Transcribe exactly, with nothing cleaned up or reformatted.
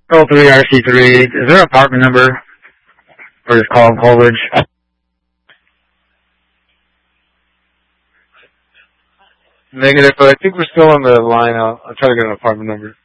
oh three R C three. Is there an apartment number? Or just call Coleridge? Negative, but I think we're still on the line. I'll, I'll try to get an apartment number.